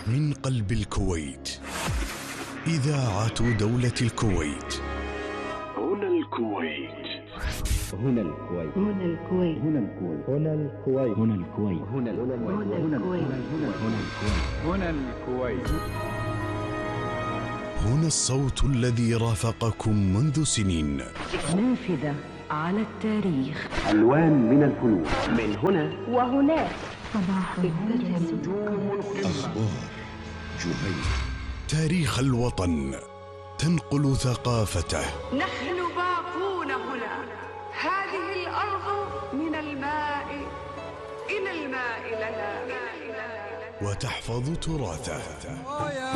من قلب الكويت، إذاعة دولة الكويت. هنا الكويت. هنا الكويت. هنا الكويت. هنا الكويت. هنا الكويت. هنا الكويت. هنا الكويت. هنا الكويت. هنا الصوت الذي رافقكم منذ سنين، نافذة على التاريخ، ألوان من الفنون، من هنا وهناك. صباح أخبار جهينة، تاريخ الوطن، تنقل ثقافته. نحن باقون هنا، هذه الأرض من الماء إلى الماء لنا، وتحفظ تراثه.